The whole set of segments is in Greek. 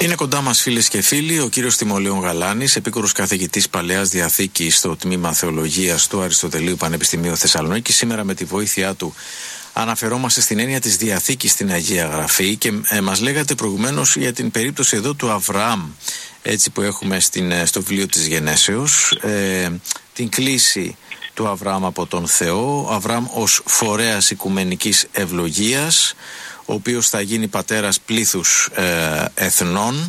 Είναι κοντά μας, φίλες και φίλοι, ο κύριος Τιμολέων Γαλάνης, επίκουρος καθηγητής Παλαιάς Διαθήκης στο τμήμα Θεολογίας του Αριστοτελείου Πανεπιστημίου Θεσσαλονίκη. Σήμερα, με τη βοήθειά του, αναφερόμαστε στην έννοια της Διαθήκης στην Αγία Γραφή και μας λέγατε προηγουμένως για την περίπτωση εδώ του Αβραάμ, έτσι που έχουμε στο βιβλίο της Γενέσεως, την κλίση του Αβραάμ από τον Θεό, Αβραάμ ως φορέας οικουμενικής ευλογίας, ο οποίος θα γίνει πατέρας πλήθους εθνών.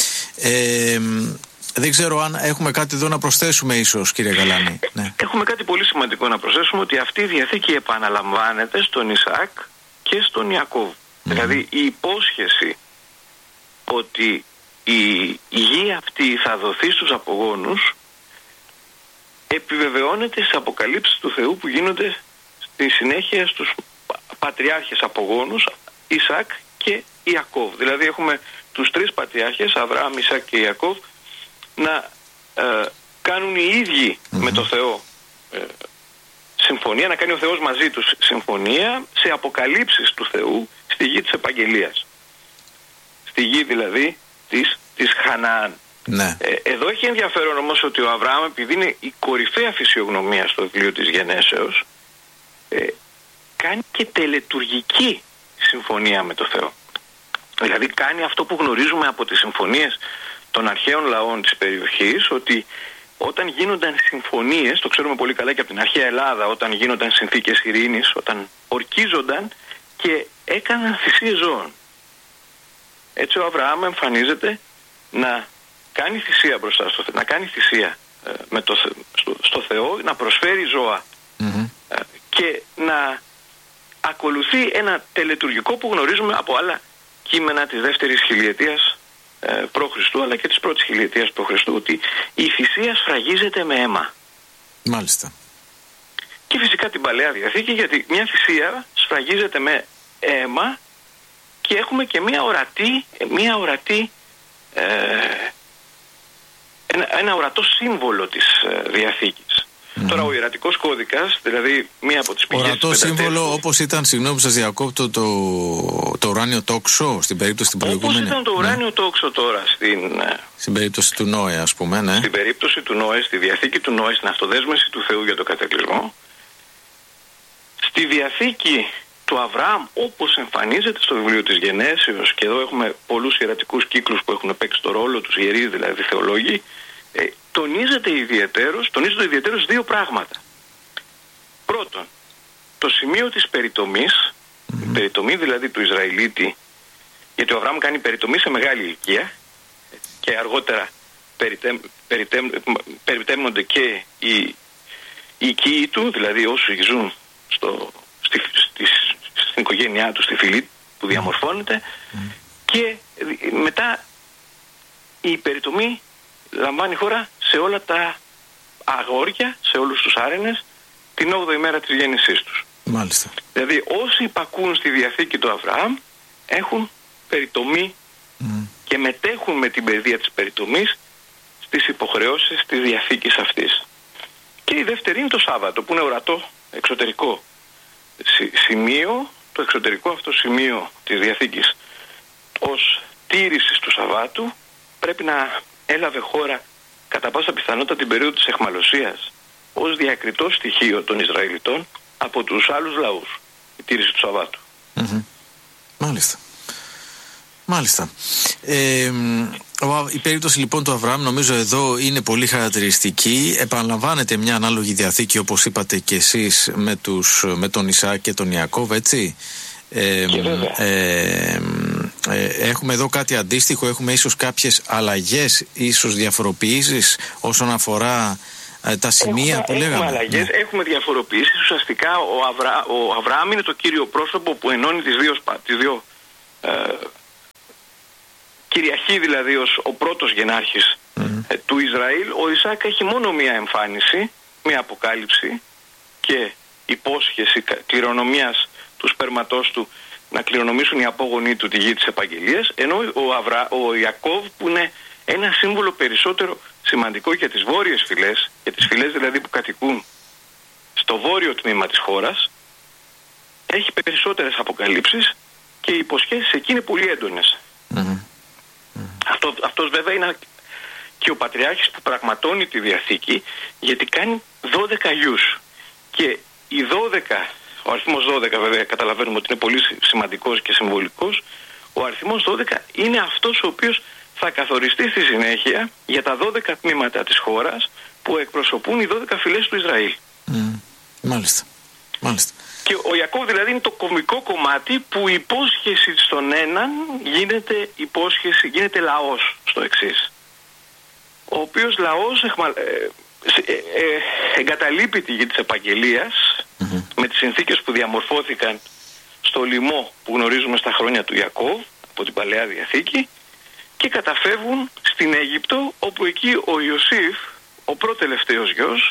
Δεν ξέρω αν έχουμε κάτι εδώ να προσθέσουμε, ίσως, κύριε Γαλάνη. Ναι. Έχουμε κάτι πολύ σημαντικό να προσθέσουμε, ότι αυτή η Διαθήκη επαναλαμβάνεται στον Ισαάκ και στον Ιακώβ. Δηλαδή η υπόσχεση ότι η γη αυτή θα δοθεί στους απογόνους επιβεβαιώνεται στις αποκαλύψεις του Θεού που γίνονται στη συνέχεια στους πατριάρχες απογόνους, Ισαάκ και Ιακώβ. Δηλαδή έχουμε τους τρεις πατριάρχες, Αβραάμ, Ισαάκ και Ιακώβ, να κάνουν οι ίδιοι με το Θεό συμφωνία, να κάνει ο Θεός μαζί τους συμφωνία σε αποκαλύψεις του Θεού στη γη της Επαγγελίας. Στη γη δηλαδή της Χαναάν. Ναι. Εδώ έχει ενδιαφέρον όμως ότι ο Αβραάμ, επειδή είναι η κορυφαία φυσιογνωμία στο βιβλίο της Γενέσεως, κάνει και τελετουργική συμφωνία με το Θεό. Δηλαδή κάνει αυτό που γνωρίζουμε από τις συμφωνίες των αρχαίων λαών της περιοχής, ότι όταν γίνονταν συμφωνίες, το ξέρουμε πολύ καλά και από την αρχαία Ελλάδα, όταν γίνονταν συνθήκες ειρήνης, όταν ορκίζονταν και έκαναν θυσίες ζώων. Έτσι ο Αβραάμ εμφανίζεται να κάνει θυσία μπροστά στο Θεό, να κάνει θυσία στο Θεό, να προσφέρει ζώα και να ακολουθεί ένα τελετουργικό που γνωρίζουμε από άλλα κείμενα της δεύτερης χιλιετίας π.Χ. αλλά και της πρώτης χιλιετίας π.Χ. ότι η θυσία σφραγίζεται με αίμα. Μάλιστα. Και φυσικά την Παλαιά Διαθήκη, γιατί μια θυσία σφραγίζεται με αίμα και έχουμε και ένα ορατό σύμβολο της Διαθήκης. Τώρα ο Ιερατικός Κώδικας, δηλαδή μία από τις πηγές... Ορατό σύμβολο, όπως ήταν, συγγνώμη που σας διακόπτω, το ουράνιο τόξο στην περίπτωση την προηγούμενη. Όπως ήταν το ουράνιο τόξο τώρα στην περίπτωση του Νόε, ας πούμε, ναι. Στην περίπτωση του Νόε, στη Διαθήκη του Νόε, στην αυτοδέσμευση του Θεού για το κατακλυσμό. Στη Διαθήκη του Αβραάμ, όπως εμφανίζεται στο βιβλίο της Γενέσεως, και εδώ έχουμε πολλούς ιερατικούς κύκλους που έχουν παίξει το ρόλο τους, ιερείς δηλαδή θεολόγοι, τονίζονται ιδιαιτέρως δύο πράγματα. Πρώτον, το σημείο της περιτομής, η περιτομή δηλαδή του Ισραηλίτη, γιατί ο Αβραάμ κάνει περιτομή σε μεγάλη ηλικία και αργότερα περιτέμνονται και οι οικοί του, δηλαδή όσοι ζουν στην οικογένειά του, στη φυλή που διαμορφώνεται, και μετά η περιτομή λαμβάνει χώρα σε όλα τα αγόρια, σε όλους τους άρενες, την 8η μέρα της γέννησής τους. Μάλιστα. Δηλαδή όσοι υπακούν στη Διαθήκη του Αβραάμ έχουν περιτομή και μετέχουν με την παιδεία της περιτομής στις υποχρεώσεις της Διαθήκης αυτής. Και η δεύτερη είναι το Σάββατο, που είναι ορατό εξωτερικό σημείο, το εξωτερικό αυτό σημείο της Διαθήκης ως τήρησης του Σαββάτου πρέπει να έλαβε χώρα κατά πάσα πιθανότητα την περίοδο της αιχμαλωσίας ως διακριτό στοιχείο των Ισραηλιτών από τους άλλους λαούς, η τήρηση του Σαββάτου. Μάλιστα. Η περίπτωση λοιπόν του Αβραάμ νομίζω εδώ είναι πολύ χαρακτηριστική. Επαναλαμβάνεται μια ανάλογη διαθήκη, όπως είπατε και εσείς, με τον Ισαάκ και τον Ιακώβ, έτσι. Έχουμε εδώ κάτι αντίστοιχο, έχουμε ίσως κάποιες αλλαγές, ίσως διαφοροποιήσεις όσον αφορά τα σημεία που λέγαμε. Έχουμε αλλαγές, έχουμε διαφοροποιήσεις. Ουσιαστικά ο Αβραάμ είναι το κύριο πρόσωπο που ενώνει τις δύο κυριαρχεί, δηλαδή ως ο πρώτος γενάρχης του Ισραήλ. Ο Ισαάκ έχει μόνο μία εμφάνιση, μία αποκάλυψη και υπόσχεση κληρονομιάς του σπέρματός του να κληρονομήσουν οι απόγονοί του τη γη της Επαγγελίας, ενώ ο Ιακώβ, που είναι ένα σύμβολο περισσότερο σημαντικό για τις βόρειες φυλές, για τις φυλές δηλαδή που κατοικούν στο βόρειο τμήμα της χώρας, έχει περισσότερες αποκαλύψεις και οι υποσχέσεις εκεί είναι πολύ έντονες. Αυτός βέβαια είναι και ο Πατριάρχης που πραγματώνει τη Διαθήκη, γιατί κάνει 12 γιους. Και οι 12, ο αριθμός 12 βέβαια καταλαβαίνουμε ότι είναι πολύ σημαντικός και συμβολικός, ο αριθμός 12 είναι αυτός ο οποίος θα καθοριστεί στη συνέχεια για τα 12 τμήματα της χώρας που εκπροσωπούν οι 12 φυλές του Ισραήλ. Μάλιστα. Και ο Ιακώβ δηλαδή είναι το κομικό κομμάτι που η υπόσχεση στον έναν γίνεται λαός στο εξής. Ο οποίος λαός εγκαταλείπει τη γη της επαγγελίας με τις συνθήκες που διαμορφώθηκαν στο λοιμό που γνωρίζουμε στα χρόνια του Ιακώβ από την Παλαιά Διαθήκη και καταφεύγουν στην Αίγυπτο, όπου εκεί ο Ιωσήφ, ο προτελευταίος γιος,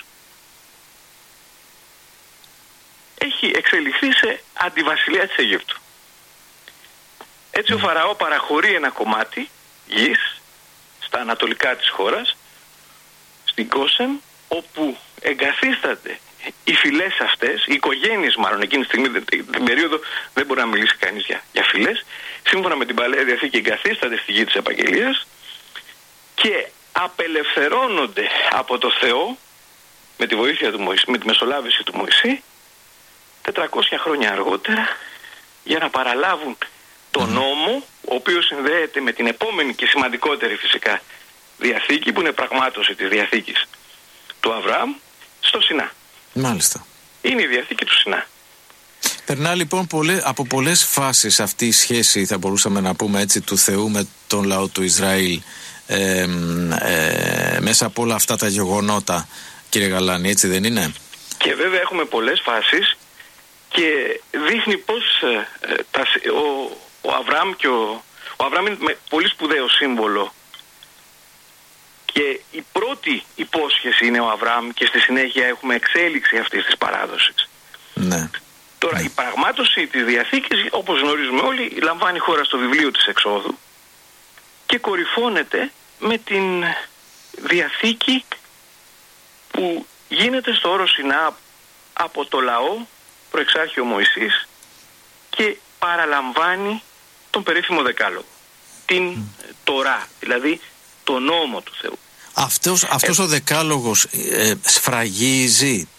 έχει εξελιχθεί σε αντιβασιλεία της Αιγύπτου. Έτσι ο Φαραώ παραχωρεί ένα κομμάτι γης στα ανατολικά της χώρας, στην Κόσεν, όπου εγκαθίστανται οι φυλές αυτές, οι οικογένειες μάλλον εκείνη τη στιγμή, την περίοδο δεν μπορεί να μιλήσει κανείς για φυλές, σύμφωνα με την Παλαιά Διαθήκη εγκαθίστανται στη γη της επαγγελίας και απελευθερώνονται από το Θεό με τη βοήθεια του Μωυσή, με τη μεσολάβηση του Μωυσή 400 χρόνια αργότερα, για να παραλάβουν τον νόμο, ο οποίος συνδέεται με την επόμενη και σημαντικότερη φυσικά Διαθήκη, που είναι πραγμάτωση της Διαθήκης του Αβραάμ στο Σινά. Μάλιστα. Είναι η Διαθήκη του Σινά. Περνά λοιπόν από πολλές φάσεις αυτή η σχέση, θα μπορούσαμε να πούμε έτσι, του Θεού με τον λαό του Ισραήλ, μέσα από όλα αυτά τα γεγονότα, κύριε Γαλάνη, έτσι δεν είναι? Και βέβαια έχουμε πολλές φάσεις και δείχνει πως ο Αβραάμ ο Αβραάμ είναι πολύ σπουδαίο σύμβολο, και η πρώτη υπόσχεση είναι ο Αβραάμ και στη συνέχεια έχουμε εξέλιξη αυτής της παράδοσης. Ναι. Τώρα η πραγμάτωση της Διαθήκης, όπως γνωρίζουμε όλοι, λαμβάνει χώρα στο βιβλίο της Εξόδου και κορυφώνεται με την Διαθήκη που γίνεται στο όρο Σινά από το λαό, προεξάρχει ο Μωυσής, και παραλαμβάνει τον περίφημο Δεκάλογο, την Τορά, δηλαδή το νόμο του Θεού. Αυτός ο Δεκάλογος σφραγίζει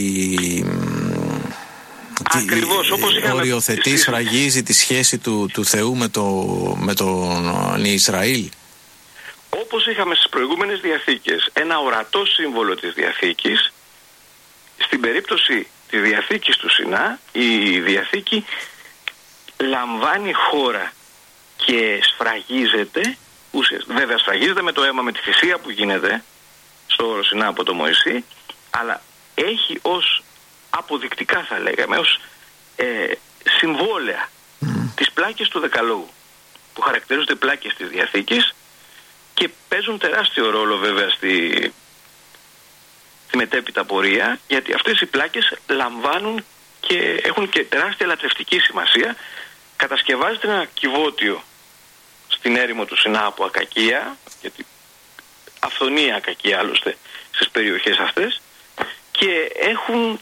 ακριβώς, όπως οριοθετεί, σφραγίζει τη σχέση του Θεού με τον Ισραήλ. Όπως είχαμε στις προηγούμενες Διαθήκες ένα ορατό σύμβολο της Διαθήκης, στην περίπτωση της Διαθήκης του Σινά, η Διαθήκη λαμβάνει χώρα και σφραγίζεται, βέβαια σφραγίζεται με το αίμα, με τη θυσία που γίνεται στο όρο Σινά από το Μωυσή, αλλά έχει ως αποδεικτικά, θα λέγαμε, ως συμβόλαια τις πλάκες του Δεκαλόγου, που χαρακτηρίζονται πλάκες της Διαθήκης και παίζουν τεράστιο ρόλο βέβαια στη μετέπειτα πορεία, γιατί αυτές οι πλάκες λαμβάνουν και έχουν και τεράστια λατρευτική σημασία. Κατασκευάζεται ένα κυβότιο στην έρημο του Σινά από ακακία, γιατί αυθονία ακακία άλλωστε στις περιοχές αυτές, και έχουν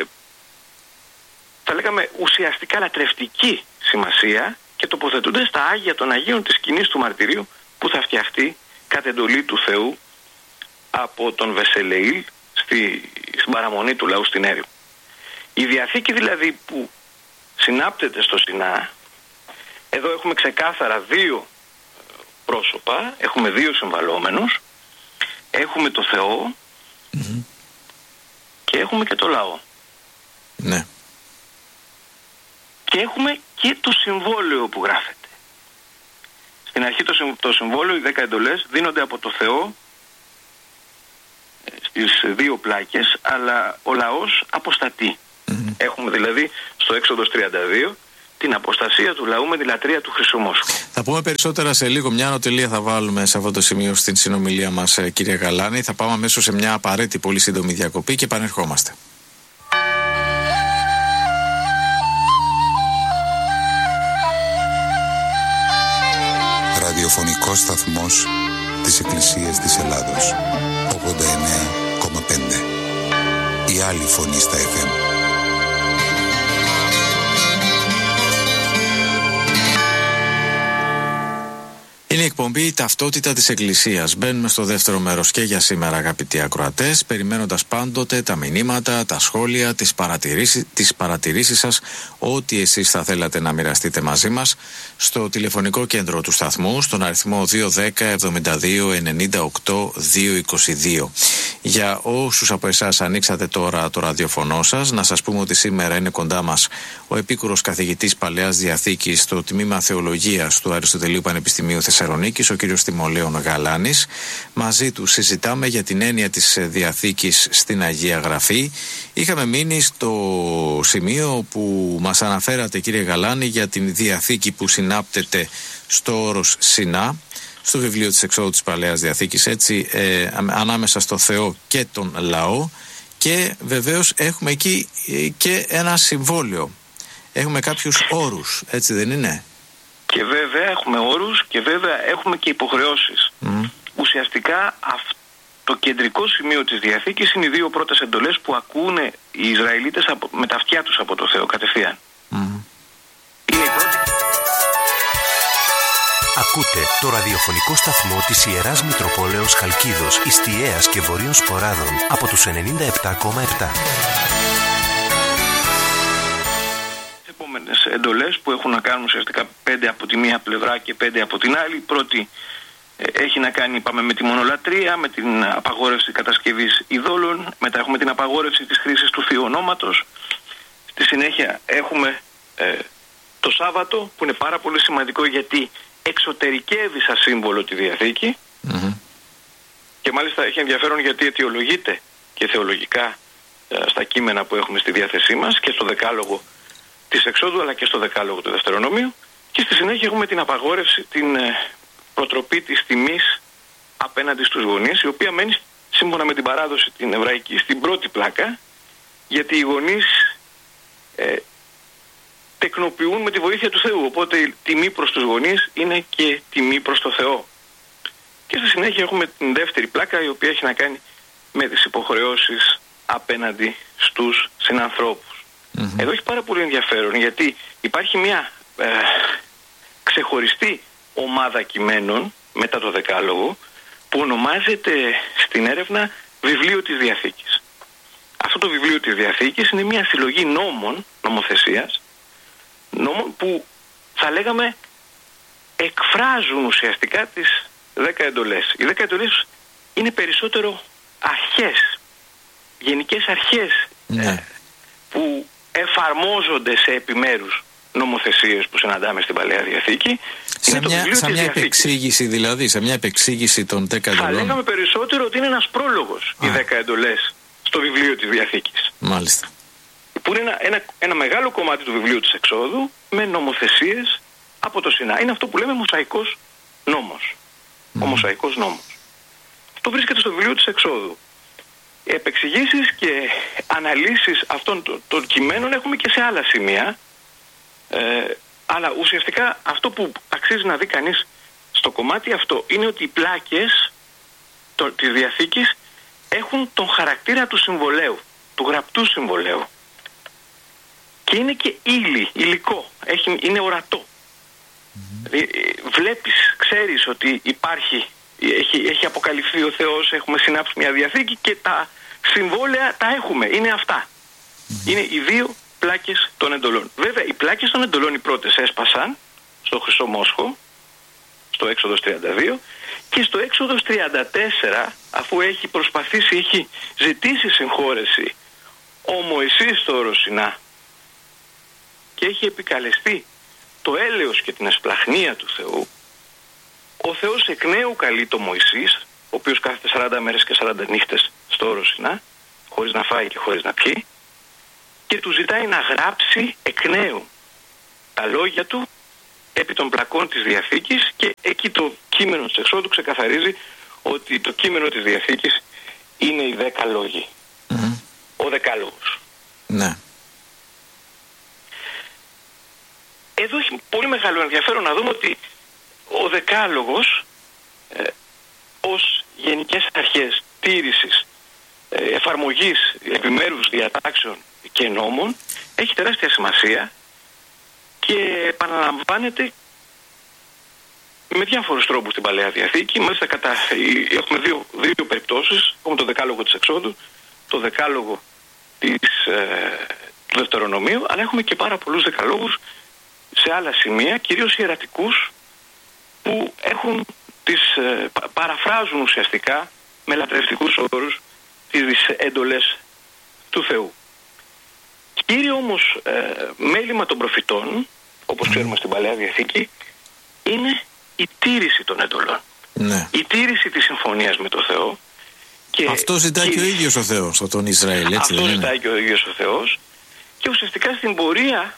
θα λέγαμε ουσιαστικά λατρευτική σημασία και τοποθετούνται στα Άγια των Αγίων της σκηνής του μαρτυρίου, που θα φτιαχτεί κατ' εντολή του Θεού από τον Βεσελεήλ στην παραμονή του λαού στην έρημο. Η Διαθήκη δηλαδή που συνάπτεται στο Σινά, εδώ έχουμε ξεκάθαρα δύο πρόσωπα, έχουμε δύο συμβαλόμενους, έχουμε το Θεό και έχουμε και το λαό. Ναι. Και έχουμε και το συμβόλαιο που γράφεται. Στην αρχή το συμβόλαιο, οι 10 εντολές, δίνονται από το Θεό στις δύο πλάκες, αλλά ο λαός αποστατεί. Έχουμε δηλαδή στο Έξοδος 32 την αποστασία του λαού με τη λατρεία του Χρυσομόσχου. Θα πούμε περισσότερα σε λίγο. Μια ανωτελεία θα βάλουμε σε αυτό το σημείο στην συνομιλία μας, κύριε Γαλάνη. Θα πάμε αμέσως σε μια απαραίτητη πολύ σύντομη διακοπή και επανερχόμαστε. Ραδιοφωνικός σταθμός της Εκκλησίας της Ελλάδος, 89,5. Η άλλη φωνή στα FM. Είναι η εκπομπή «Ταυτότητα της Εκκλησίας». Μπαίνουμε στο δεύτερο μέρος και για σήμερα, αγαπητοί ακροατές, περιμένοντας πάντοτε τα μηνύματα, τα σχόλια, τις παρατηρήσεις σας, ό,τι εσείς θα θέλατε να μοιραστείτε μαζί μας, στο τηλεφωνικό κέντρο του σταθμού, στον αριθμό 210 72 98 222. Για όσους από εσάς ανοίξατε τώρα το ραδιοφωνό σας, να σας πούμε ότι σήμερα είναι κοντά μας ο επίκουρος καθηγητής Παλαιάς Διαθήκης στο τμήμα Θεολογίας του Αριστοτελείου Πανεπιστημίου Θεσσαλονίκης, ο κύριος Τιμολέων Γαλάνης. Μαζί του συζητάμε για την έννοια της Διαθήκης στην Αγία Γραφή. Είχαμε μείνει στο σημείο που μας αναφέρατε, κύριε Γαλάνη, για την Διαθήκη που συνάπτεται στο όρος Σινά, στο βιβλίο της Εξόδου της Παλαιάς Διαθήκης, έτσι, ανάμεσα στο Θεό και τον λαό, και βεβαίως έχουμε εκεί και ένα συμβόλαιο. Έχουμε κάποιους όρους, έτσι δεν είναι? Και βέβαια έχουμε όρους και βέβαια έχουμε και υποχρεώσεις. Ουσιαστικά το κεντρικό σημείο της Διαθήκης είναι οι δύο πρώτες εντολές που ακούνε οι Ισραηλίτες με τα αυτιά τους από το Θεό κατευθείαν. Είναι η πρώτη. Ακούτε το ραδιοφωνικό σταθμό της Ιεράς Μητροπόλεως Χαλκίδος, Ιστιαίας και Βορείων Σποράδων από τους 97,7. Επόμενες εντολές που έχουν να κάνουν ουσιαστικά 5 από τη μία πλευρά και 5 από την άλλη. Η πρώτη έχει να κάνει, είπαμε, με τη μονολατρία, με την απαγόρευση κατασκευής ειδόλων. Μετά έχουμε την απαγόρευση της χρήσης του Θείου Ονόματος. Στη συνέχεια έχουμε το Σάββατο, που είναι πάρα πολύ σημαντικό γιατί εξωτερικεύει σαν σύμβολο τη Διαθήκη. Και μάλιστα έχει ενδιαφέρον γιατί αιτιολογείται και θεολογικά στα κείμενα που έχουμε στη διάθεσή μας και στο Δεκάλογο της Εξόδου αλλά και στο Δεκάλογο του Δευτερονομίου. Και στη συνέχεια έχουμε την απαγόρευση, την προτροπή της τιμής απέναντι στους γονείς, η οποία μένει σύμφωνα με την παράδοση την εβραϊκή στην πρώτη πλάκα, γιατί οι γονείς τεκνοποιούν με τη βοήθεια του Θεού, οπότε η τιμή προς τους γονείς είναι και τιμή προς το Θεό. Και στη συνέχεια έχουμε την δεύτερη πλάκα, η οποία έχει να κάνει με τις υποχρεώσεις απέναντι στους συνανθρώπους. Εδώ έχει πάρα πολύ ενδιαφέρον, γιατί υπάρχει μια ξεχωριστή ομάδα κειμένων μετά το Δεκάλογο που ονομάζεται στην έρευνα Βιβλίο της Διαθήκης. Αυτό το Βιβλίο της Διαθήκης είναι μια συλλογή νόμων, νομοθεσίας, νόμων που θα λέγαμε εκφράζουν ουσιαστικά τις 10 εντολές. Οι 10 εντολές είναι περισσότερο αρχές, γενικές αρχές που εφαρμόζονται σε επιμέρους νομοθεσίες που συναντάμε στην Παλαιά Διαθήκη. Σε μια επεξήγηση δηλαδή, σε μια επεξήγηση των 10 εντολών. Θα λέγαμε περισσότερο ότι είναι ένας πρόλογος οι 10 εντολές στο Βιβλίο της Διαθήκης. Μάλιστα. Που είναι ένα μεγάλο κομμάτι του βιβλίου της Εξόδου με νομοθεσίες από το Σινά. Είναι αυτό που λέμε μοσαϊκός νόμος. Ο μοσαϊκός νόμος. Αυτό βρίσκεται στο βιβλίο της Εξόδου. Επεξηγήσεις και αναλύσεις αυτών των κειμένων έχουμε και σε άλλα σημεία. Αλλά ουσιαστικά αυτό που αξίζει να δει κανείς στο κομμάτι αυτό είναι ότι οι πλάκες της Διαθήκης έχουν τον χαρακτήρα του συμβολέου, του γραπτού συμβολέου. Και είναι και υλικό, είναι ορατό. Βλέπεις, ξέρεις ότι έχει αποκαλυφθεί ο Θεός, έχουμε συνάψει μια διαθήκη και τα συμβόλαια τα έχουμε, είναι αυτά. Είναι οι δύο πλάκες των εντολών. Βέβαια, οι πλάκες των εντολών οι πρώτες έσπασαν στο Χρυσό Μόσχο, στο Έξοδος 32, και στο Έξοδος 34, αφού έχει προσπαθήσει, έχει ζητήσει συγχώρεση ο Μωυσής στο όρος Σινά και έχει επικαλεστεί το έλεος και την εσπλαχνία του Θεού, ο Θεός εκ νέου καλεί το Μωυσής, ο οποίος κάθεται 40 μέρες και 40 νύχτες στο όρος Σινά, χωρίς να φάει και χωρίς να πιει, και του ζητάει να γράψει εκ νέου τα λόγια του επί των πλακών της Διαθήκης, και εκεί το κείμενο της Εξόδου ξεκαθαρίζει ότι το κείμενο της Διαθήκης είναι οι 10 λόγοι. Ο Δεκάλογος. Ναι. Εδώ έχει πολύ μεγάλο ενδιαφέρον να δούμε ότι ο Δεκάλογος ως γενικές αρχές τήρησης, εφαρμογής επιμέρους διατάξεων και νόμων έχει τεράστια σημασία και επαναλαμβάνεται με διάφορους τρόπους στην Παλαιά Διαθήκη. Μάλιστα έχουμε δύο περιπτώσεις. Έχουμε το Δεκάλογο της Εξόδου, το Δεκάλογο του Δευτερονομίου, αλλά έχουμε και πάρα πολλούς δεκαλόγους σε άλλα σημεία, κυρίως ιερατικούς, που παραφράζουν ουσιαστικά με λατρευτικούς όρους τις έντολες του Θεού. Κύριο όμως μέλημα των προφητών, όπως ξέρουμε στην Παλαιά Διαθήκη, είναι η τήρηση των έντολων. Ναι. Η τήρηση της συμφωνίας με τον Θεό. Και αυτό ζητάει και ο ίδιος ο Θεός, τον Ισραήλ, έτσι αυτό ζητάει και ο ίδιος ο Θεός. Και ουσιαστικά στην πορεία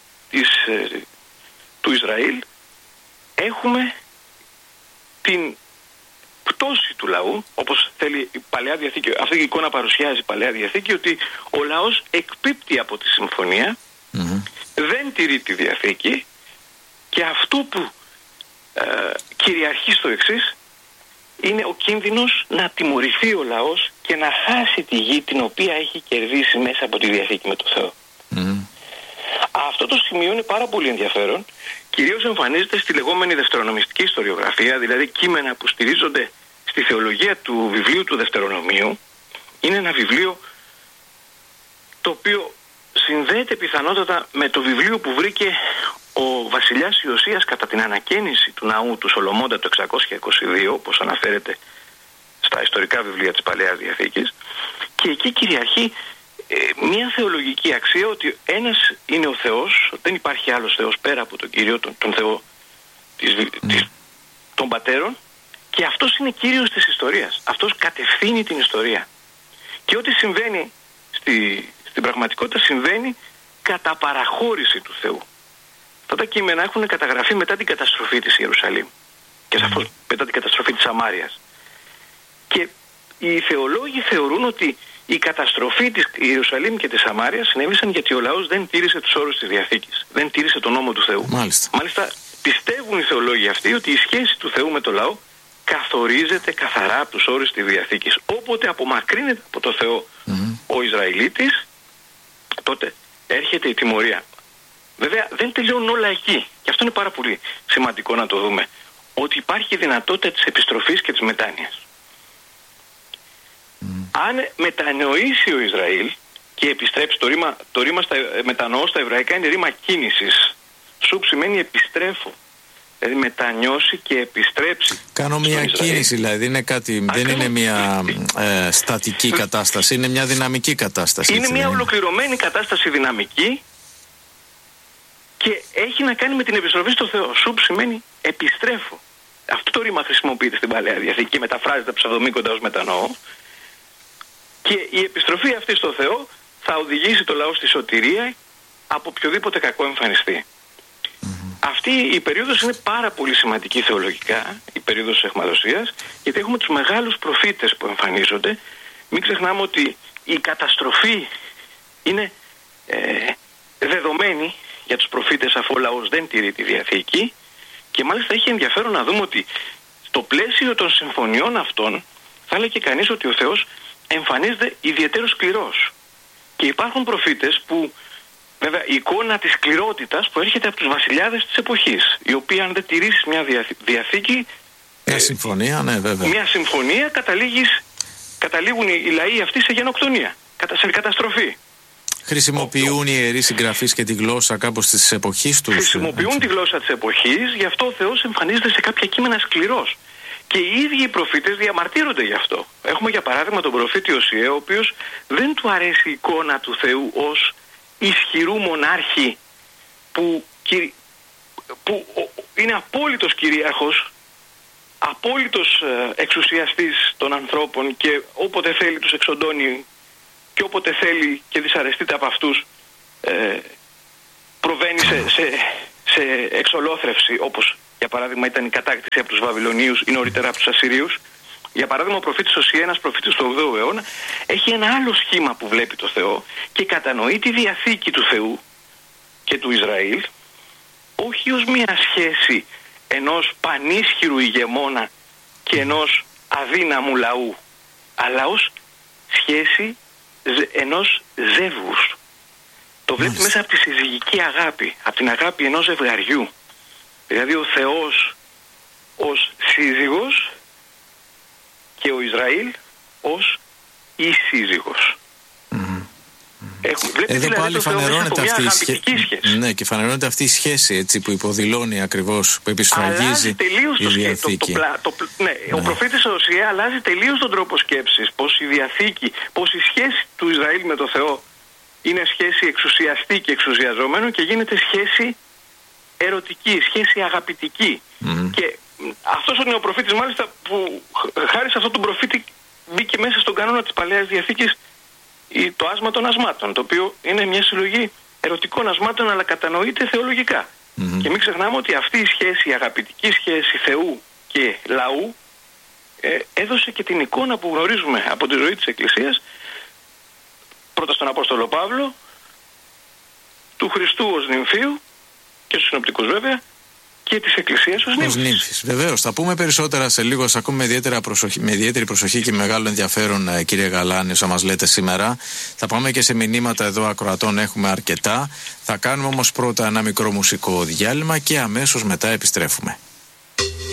του Ισραήλ έχουμε την πτώση του λαού, όπως θέλει η Παλαιά Διαθήκη. Αυτή η εικόνα παρουσιάζει η Παλαιά Διαθήκη, ότι ο λαός εκπίπτει από τη συμφωνία, δεν τηρεί τη Διαθήκη, και αυτό που κυριαρχεί στο εξής είναι ο κίνδυνος να τιμωρηθεί ο λαός και να χάσει τη γη την οποία έχει κερδίσει μέσα από τη Διαθήκη με τον Θεό. Αυτό το σημείο είναι πάρα πολύ ενδιαφέρον. Κυρίως εμφανίζεται στη λεγόμενη δευτερονομιστική ιστοριογραφία, δηλαδή κείμενα που στηρίζονται στη θεολογία του βιβλίου του Δευτερονομίου. Είναι ένα βιβλίο το οποίο συνδέεται πιθανότατα με το βιβλίο που βρήκε ο βασιλιάς Ιωσίας κατά την ανακαίνιση του ναού του Σολομώντα το 622, όπως αναφέρεται στα ιστορικά βιβλία της Παλαιάς Διαθήκης, και εκεί κυριαρχεί μια θεολογική αξία ότι ένας είναι ο Θεός, δεν υπάρχει άλλος Θεός πέρα από τον Κύριο, τον Θεό των πατέρων, και αυτός είναι Κύριος της ιστορίας. Αυτός κατευθύνει την ιστορία. Και ό,τι συμβαίνει στην πραγματικότητα συμβαίνει κατά παραχώρηση του Θεού. Αυτά τα κείμενα έχουν καταγραφεί μετά την καταστροφή της Ιερουσαλήμ και σαφώς μετά την καταστροφή της Σαμάριας. Και οι θεολόγοι θεωρούν ότι η καταστροφή της Ιερουσαλήμ και της Σαμάριας συνέβησαν γιατί ο λαός δεν τήρησε τους όρους της Διαθήκης, δεν τήρησε τον νόμο του Θεού. Μάλιστα πιστεύουν οι θεολόγοι αυτοί ότι η σχέση του Θεού με το λαό καθορίζεται καθαρά από τους όρους της Διαθήκης. Όποτε απομακρύνεται από το Θεό ο Ισραηλίτης, τότε έρχεται η τιμωρία. Βέβαια δεν τελειώνουν όλα εκεί, και αυτό είναι πάρα πολύ σημαντικό να το δούμε, ότι υπάρχει η δυνατότητα της επιστροφής και της μετάνοιας. Αν μετανοήσει ο Ισραήλ και επιστρέψει, το ρήμα μετανοώ στα εβραϊκά είναι ρήμα κίνησης. Σουπ σημαίνει επιστρέφω. Δηλαδή μετανιώσει και επιστρέψει. Κάνω μια κίνηση, δηλαδή είναι κάτι, δεν είναι μια στατική κατάσταση, είναι μια δυναμική κατάσταση. Είναι μια ολοκληρωμένη κατάσταση δυναμική και έχει να κάνει με την επιστροφή στο Θεό. Σουπ σημαίνει επιστρέφω. Αυτό το ρήμα χρησιμοποιείται στην Παλαιά Διαθήκη και μεταφράζεται ψευδομήκοντα ως μετανοώ. Και η επιστροφή αυτή στο Θεό θα οδηγήσει το λαό στη σωτηρία από οποιοδήποτε κακό εμφανιστεί. Αυτή η περίοδος είναι πάρα πολύ σημαντική θεολογικά, η περίοδος της αιχμαλωσίας, γιατί έχουμε τους μεγάλους προφήτες που εμφανίζονται. Μην ξεχνάμε ότι η καταστροφή είναι δεδομένη για τους προφήτες, αφού ο λαός δεν τηρεί τη Διαθήκη, και μάλιστα έχει ενδιαφέρον να δούμε ότι στο πλαίσιο των συμφωνιών αυτών θα έλεγε κανείς ότι ο Θεός εμφανίζεται ιδιαίτερος σκληρός. Και υπάρχουν προφήτες που, βέβαια, η εικόνα της σκληρότητας που έρχεται από τους βασιλιάδες της εποχής, οι οποίοι αν δεν τηρήσεις μια διαθήκη, μια συμφωνία, ναι, βέβαια. Μια συμφωνία καταλήγουν οι λαοί αυτοί σε γενοκτονία, σε καταστροφή. Χρησιμοποιούν οι ιερείς συγγραφείς και τη γλώσσα κάπως της εποχής τους. Χρησιμοποιούν τη γλώσσα της εποχής, γι' αυτό ο Θεός εμφανίζεται σε κάποια κείμενα σκληρός. Και οι ίδιοι οι προφήτες διαμαρτύρονται γι' αυτό. Έχουμε για παράδειγμα τον προφήτη Οσιέ, ο οποίος δεν του αρέσει η εικόνα του Θεού ως ισχυρού μονάρχη που είναι απόλυτος κυρίαρχος, απόλυτος εξουσιαστής των ανθρώπων, και όποτε θέλει τους εξοντώνει και όποτε θέλει και δυσαρεστείται από αυτούς προβαίνει σε εξολόθρευση, όπως για παράδειγμα ήταν η κατάκτηση από τους Βαβυλωνίους ή νωρίτερα από τους Ασσυρίους. Για παράδειγμα, ο προφήτης Οσιέ, ένας προφήτης του 8ου αιώνα, έχει ένα άλλο σχήμα που βλέπει το Θεό και κατανοεί τη Διαθήκη του Θεού και του Ισραήλ όχι ως μια σχέση ενός πανίσχυρου ηγεμόνα και ενός αδύναμου λαού, αλλά ως σχέση ενός ζεύγους. Το βλέπει μέσα από τη συζυγική αγάπη, από την αγάπη ενός ζευγαριού. Δηλαδή ο Θεός ως σύζυγος και ο Ισραήλ ως η σύζυγος. Εδώ δηλαδή πάλι φανερώνεται αυτή η σχέση. Ναι, και φανερώνεται αυτή η σχέση, έτσι, που υποδηλώνει ακριβώς, που επισφραγίζει η Διαθήκη. Ο προφήτης Οσία αλλάζει τελείως τον τρόπο σκέψης. Πως η Διαθήκη, πως η σχέση του Ισραήλ με το Θεό είναι σχέση εξουσιαστή και εξουσιαζόμενο και γίνεται σχέση ερωτική, σχέση αγαπητική. Και αυτός ο νεοπροφήτης μάλιστα που χάρη σε αυτόν τον προφήτη μπήκε μέσα στον κανόνα της Παλαιάς Διαθήκης το άσμα των ασμάτων, το οποίο είναι μια συλλογή ερωτικών ασμάτων αλλά κατανοείται θεολογικά. Και μην ξεχνάμε ότι αυτή η σχέση, η αγαπητική σχέση Θεού και λαού έδωσε και την εικόνα που γνωρίζουμε από τη ζωή της Εκκλησίας, πρώτα στον Απόστολο Παύλο, του Χριστού ως νυμφίου και στους συνοπτικούς βέβαια, και της Εκκλησίας ως νύμφης. Βεβαίως, θα πούμε περισσότερα σε λίγο. Σας ακούμε με ιδιαίτερη προσοχή και μεγάλο ενδιαφέρον, κύριε Γαλάνη, όσα μας λέτε σήμερα. Θα πάμε και σε μηνύματα εδώ ακροατών, έχουμε αρκετά. Θα κάνουμε όμως πρώτα ένα μικρό μουσικό διάλειμμα και αμέσως μετά επιστρέφουμε.